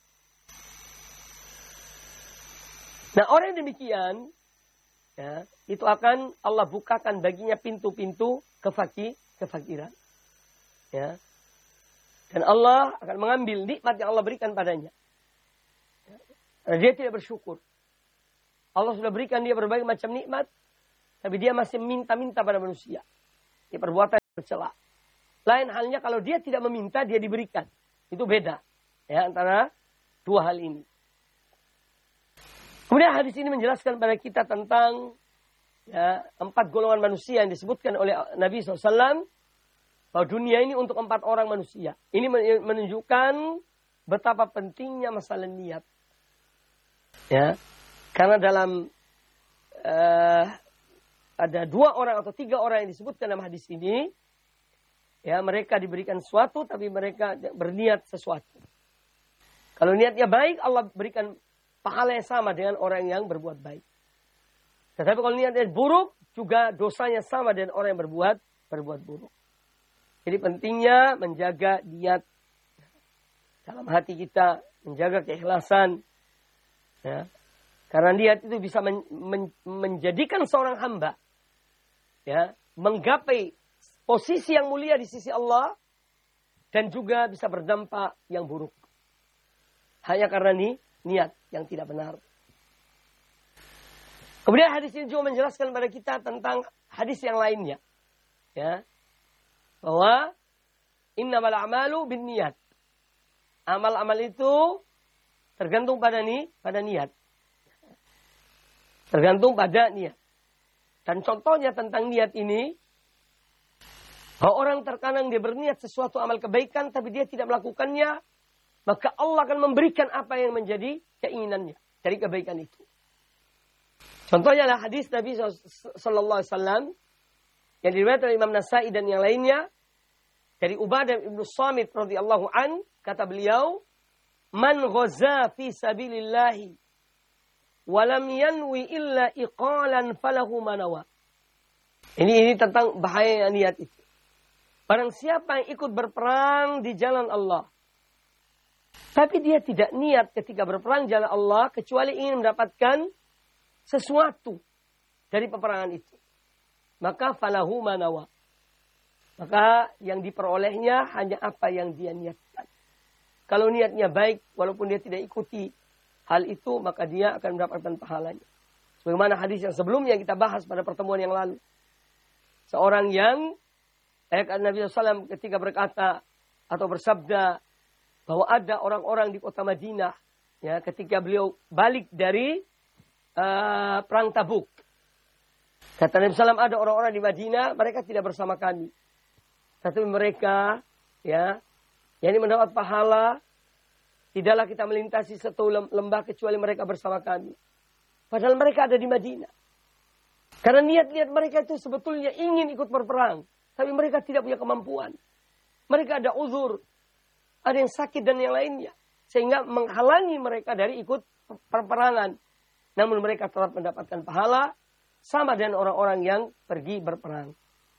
Nah, orang yang demikian, ya, itu akan Allah bukakan baginya pintu-pintu kefakir, kefakiran. Ya. Dan Allah akan mengambil nikmat yang Allah berikan padanya. Ya. Karena dia tidak bersyukur. Allah sudah berikan dia berbagai macam nikmat, tapi dia masih minta-minta pada manusia. Dia perbuatan bercela. Lain halnya kalau dia tidak meminta, dia diberikan. Itu beda ya antara dua hal ini. Kemudian hadis ini menjelaskan kepada kita tentang ya, empat golongan manusia yang disebutkan oleh Nabi shallallahu alaihi wasallam. Bahwa dunia ini untuk empat orang manusia. Ini menunjukkan betapa pentingnya masalah niat. Ya, karena dalam uh, ada dua orang atau tiga orang yang disebutkan dalam hadis ini, ya mereka diberikan sesuatu, tapi mereka berniat sesuatu. Kalau niatnya baik, Allah berikan pahala yang sama dengan orang yang berbuat baik. Tetapi kalau niatnya buruk, juga dosanya sama dengan orang yang berbuat berbuat buruk. Jadi pentingnya menjaga niat dalam hati kita, menjaga keikhlasan. Ya. Karena niat itu bisa men, men, menjadikan seorang hamba ya, menggapai posisi yang mulia di sisi Allah dan juga bisa berdampak yang buruk. Hanya karena ini niat yang tidak benar. Kemudian hadis ini juga menjelaskan kepada kita tentang hadis yang lainnya. Ya. Bahwa innamal a'malu binniyat. Amal-amal itu tergantung pada ni, pada niat. Tergantung pada niat. Dan contohnya tentang niat ini, bahwa orang terkadang dia berniat sesuatu amal kebaikan tapi dia tidak melakukannya, maka Allah akan memberikan apa yang menjadi keinginannya dari kebaikan itu. Contohnya adalah hadis Nabi sallallahu alaihi wasallam yang diriwayatkan oleh Imam Nasai dan yang lainnya dari Ubadah bin Samit radhiyallahu an, kata beliau, "Man ghaza fi sabilillah wa lam yanwi illa iqalan falahu manawa." Ini ini tentang bahaya niat itu. Barang siapa yang ikut berperang di jalan Allah, tapi dia tidak niat ketika berperang di jalan Allah kecuali ingin mendapatkan sesuatu dari peperangan itu, maka falahu manawa. Maka yang diperolehnya hanya apa yang dia niatkan. Kalau niatnya baik, walaupun dia tidak ikuti hal itu, maka dia akan mendapatkan pahalanya. Sebagaimana hadis yang sebelumnya kita bahas pada pertemuan yang lalu. Seorang yang, ayat Nabi shallallahu alaihi wasallam ketika berkata atau bersabda bahwa ada orang-orang di kota Madinah, ya, ketika beliau balik dari uh, perang Tabuk. Kata Nabi shallallahu alaihi wasallam, ada orang-orang di Madinah, mereka tidak bersama kami. Tetapi mereka, ya, yang ini mendapat pahala, tidaklah kita melintasi satu lembah kecuali mereka bersama kami. Padahal mereka ada di Madinah. Karena niat-niat mereka itu sebetulnya ingin ikut berperang, tapi mereka tidak punya kemampuan. Mereka ada uzur, ada yang sakit dan yang lainnya, sehingga menghalangi mereka dari ikut perperangan. Namun mereka tetap mendapatkan pahala sama dengan orang-orang yang pergi berperang.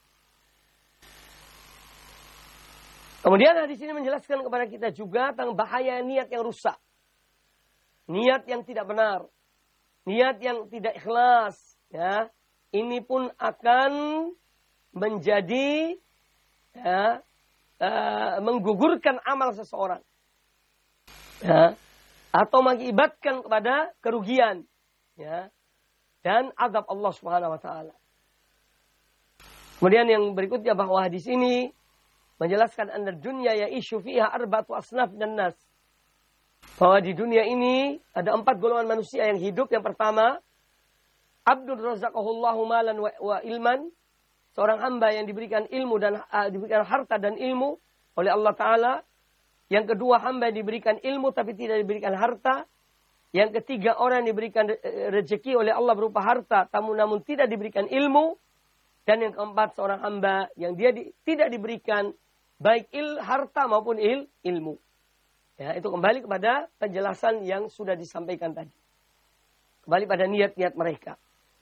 Kemudian hadis ini menjelaskan kepada kita juga tentang bahaya niat yang rusak. Niat yang tidak benar. Niat yang tidak ikhlas. Ya, ini pun akan menjadi ya, uh, menggugurkan amal seseorang. Ya, atau mengakibatkan kepada kerugian. Ya, dan azab Allah Subhanahu wa taala. Kemudian yang berikutnya bahwa hadis ini menjelaskan anna dunya ya'ishu fiha arba'atu asnaf dan nas. Bahwa di dunia ini ada empat golongan manusia yang hidup. Yang pertama, abdur razaqahullahu malan wa, wa ilman. Seorang hamba yang diberikan ilmu dan uh, diberikan harta dan ilmu oleh Allah Ta'ala. Yang kedua, hamba yang diberikan ilmu tapi tidak diberikan harta. Yang ketiga, orang yang diberikan rezeki oleh Allah berupa harta namun, namun tidak diberikan ilmu. Dan yang keempat, seorang hamba yang dia di, tidak diberikan baik il, harta maupun il, ilmu. Ya, itu kembali kepada penjelasan yang sudah disampaikan tadi. Kembali pada niat-niat mereka.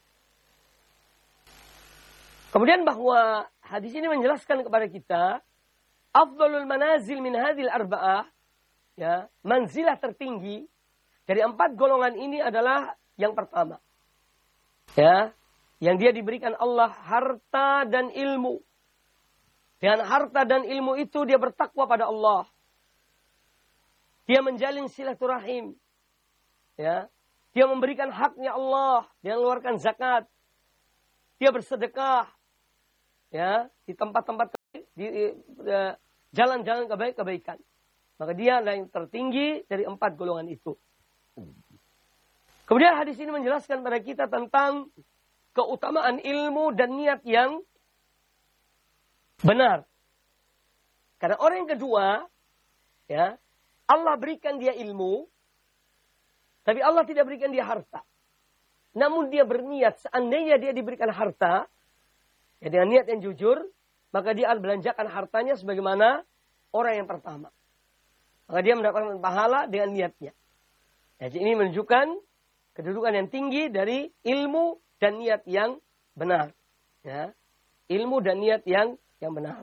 Kemudian bahwa hadis ini menjelaskan kepada kita, afdalul manazil min hadhil arba'ah, ya, manzilah tertinggi dari empat golongan ini adalah yang pertama. Ya, yang dia diberikan Allah harta dan ilmu. Dengan harta dan ilmu itu dia bertakwa pada Allah. Dia menjalin silaturahim. Ya. Dia memberikan haknya Allah. Dia mengeluarkan zakat. Dia bersedekah. Ya. Di tempat-tempat di uh, jalan-jalan kebaik-kebaikan. Maka dia adalah yang tertinggi dari empat golongan itu. Kemudian hadis ini menjelaskan pada kita tentang keutamaan ilmu dan niat yang benar. Karena orang yang kedua, ya, Allah berikan dia ilmu, tapi Allah tidak berikan dia harta. Namun dia berniat, seandainya dia diberikan harta, ya, dengan niat yang jujur, maka dia akan belanjakan hartanya sebagaimana orang yang pertama. Maka dia mendapatkan pahala dengan niatnya. Jadi ini menunjukkan kedudukan yang tinggi dari ilmu dan niat yang benar. Ya. Ilmu dan niat yang yang benar.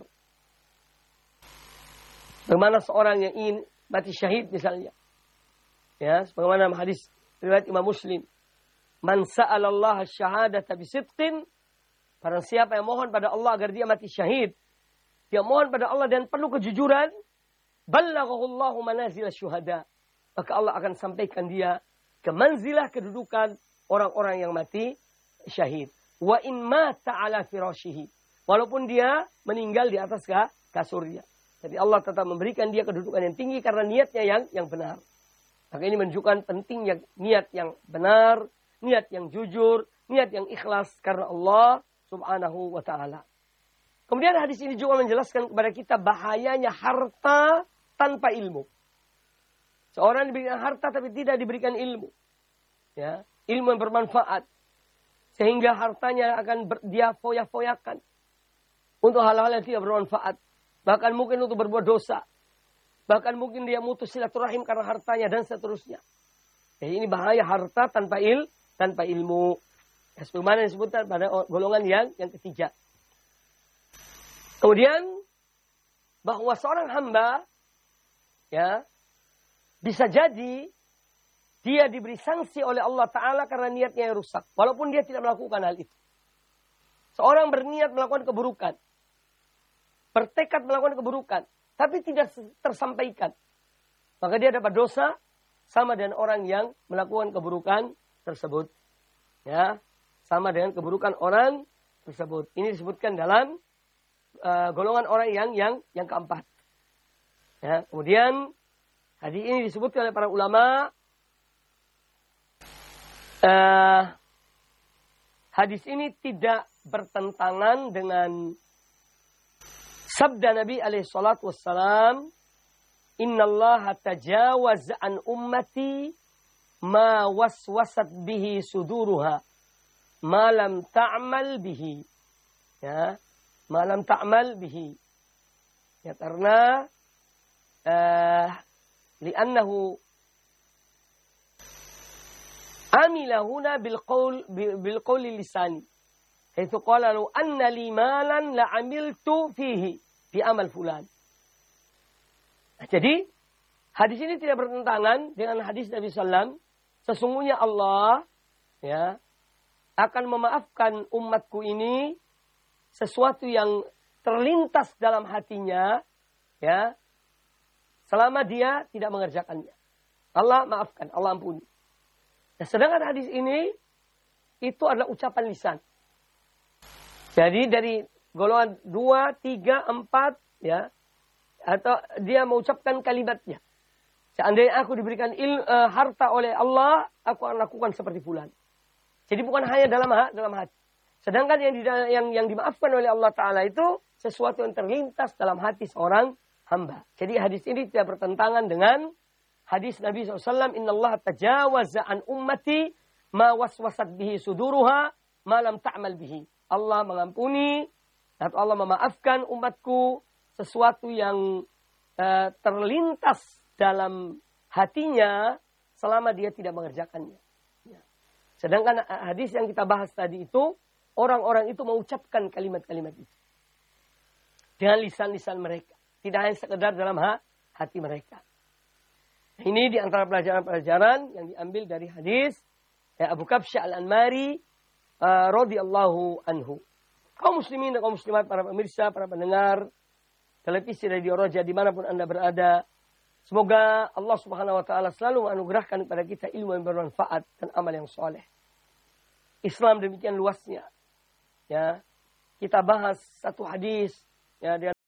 Bagaimana seorang yang ingin mati syahid misalnya. Ya, sebagaimana hadis riwayat Imam Muslim. Man sa'alallaha syahadata bisidqin, barang siapa yang mohon pada Allah agar dia mati syahid, dia mohon pada Allah dan penuh kejujuran, ballaghahullahu manazil syuhada. Maka Allah akan sampaikan dia ke manzilah kedudukan orang-orang yang mati syahid. Wa in mata ala firashihi. Walaupun dia meninggal di atas kasurnya. Tapi Allah tetap memberikan dia kedudukan yang tinggi karena niatnya yang yang benar. Maka ini menunjukkan pentingnya niat yang benar, niat yang jujur, niat yang ikhlas karena Allah subhanahu wa ta'ala. Kemudian hadis ini juga menjelaskan kepada kita bahayanya harta tanpa ilmu. Seorang diberikan harta tapi tidak diberikan ilmu. Ya, ilmu yang bermanfaat. Sehingga hartanya akan ber, dia foya-foyakan. Untuk hal-hal yang tidak bermanfaat. Bahkan mungkin untuk berbuat dosa. Bahkan mungkin dia mutus silaturahim karena hartanya dan seterusnya. Jadi ini bahaya harta tanpa il, tanpa ilmu. Ya, sebagaimana disebutkan pada golongan yang yang ketiga. Kemudian bahwa seorang hamba ya bisa jadi dia diberi sanksi oleh Allah Ta'ala karena niatnya yang rusak. Walaupun dia tidak melakukan hal itu. Seorang berniat melakukan keburukan. Bertekad melakukan keburukan. Tapi tidak tersampaikan. Maka dia dapat dosa sama dengan orang yang melakukan keburukan tersebut. Ya, sama dengan keburukan orang tersebut. Ini disebutkan dalam uh, golongan orang yang yang yang keempat. Ya, kemudian hadis ini disebutkan oleh para ulama. Uh, hadis ini tidak bertentangan dengan sabda Nabi alaihi salatu wassalam, innallaha tajawaz an ummati ma waswasat bihi suduruha ma lam ta'mal bihi. Ya, ma lam ta'mal bihi. Ya, karena uh, li'annahu amila huna bil qaul bil qauli lisani. Haitsu qala law anna li malan la amiltu fihi fi amal fulan. Nah, jadi hadis ini tidak bertentangan dengan hadis Nabi sallallahu alaihi wasallam. Sesungguhnya Allah ya akan memaafkan umatku ini sesuatu yang terlintas dalam hatinya ya selama dia tidak mengerjakannya. Allah maafkan, Allah ampuni. Nah, sedangkan hadis ini itu adalah ucapan lisan. Jadi dari golongan dua, tiga, empat, ya, atau dia mengucapkan kalimatnya. Seandainya aku diberikan il, uh, harta oleh Allah, aku akan lakukan seperti fulan. Jadi bukan hanya dalam dalam hati. Sedangkan yang, di, yang yang dimaafkan oleh Allah Ta'ala itu sesuatu yang terlintas dalam hati seorang hamba. Jadi hadis ini tidak bertentangan dengan hadis Nabi shallallahu alaihi wasallam, innallaha tajawaza an ummati ma waswasat bihi suduruha ma lam ta'mal bihi. Allah mengampuni atau Allah memaafkan umatku sesuatu yang uh, terlintas dalam hatinya selama dia tidak mengerjakannya. Ya. Sedangkan hadis yang kita bahas tadi itu, orang-orang itu mengucapkan kalimat-kalimat itu dengan lisan-lisan mereka. Tidak hanya sekedar dalam hati mereka. Ini di antara pelajaran-pelajaran yang diambil dari hadis ya, Abu Kabsyah Al-Anmari uh, radhiyallahu anhu. Kaum muslimin dan kaum muslimat, para pemirsa, para pendengar televisi Radio Roja dimanapun Anda berada, semoga Allah Subhanahu Wa Taala selalu menganugerahkan kepada kita ilmu yang bermanfaat dan amal yang soleh. Islam demikian luasnya. Ya, kita bahas satu hadis ya, dengan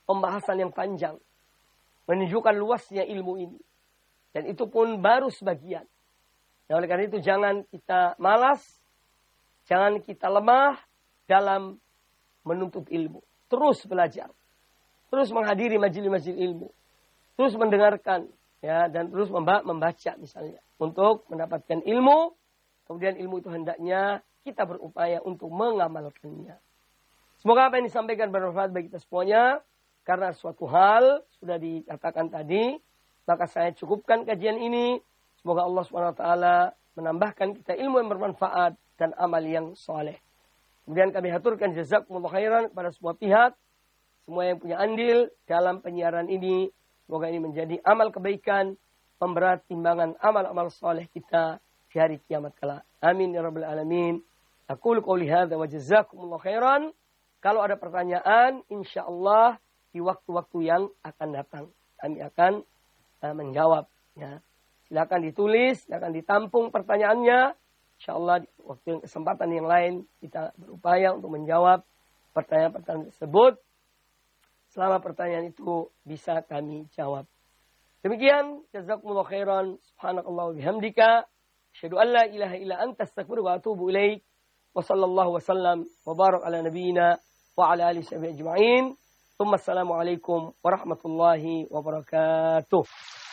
pembahasan yang panjang. Menunjukkan luasnya ilmu ini. Dan itu pun baru sebagian. Nah, oleh karena itu jangan kita malas, jangan kita lemah dalam menuntut ilmu. Terus belajar. Terus menghadiri majelis-majelis ilmu. Terus mendengarkan, ya, dan terus membaca misalnya. Untuk mendapatkan ilmu. Kemudian ilmu itu hendaknya kita berupaya untuk mengamalkannya. Semoga apa yang disampaikan bermanfaat bagi kita semuanya. Karena suatu hal sudah dikatakan tadi. Maka saya cukupkan kajian ini. Semoga Allah subhanahu wa taala menambahkan kita ilmu yang bermanfaat dan amal yang soleh. Kemudian kami haturkan jazakumullah khairan kepada semua pihak. Semua yang punya andil dalam penyiaran ini. Semoga ini menjadi amal kebaikan. Pemberat timbangan amal-amal soleh kita di hari kiamat kelak. Amin ya rabbal alamin. Aqulu qouli hadza wa jazakumullah khairan. Kalau ada pertanyaan, insya Allah di waktu-waktu yang akan datang. Kami akan uh, menjawab. Ya. Silakan ditulis, silakan ditampung pertanyaannya. Insya Allah di waktu yang kesempatan yang lain kita berupaya untuk menjawab pertanyaan-pertanyaan tersebut. Selama pertanyaan itu bisa kami jawab. Demikian, jazakumullah khairan, subhanakallah wa bihamdika, asyhadu an la ilaha illa anta astaghfiruka wa atubu ilaik, wa sallallahu wa sallam wa barak ala nabiyyina wa ala alihi wa ajma'in. Assalamualaikum warahmatullahi wabarakatuh.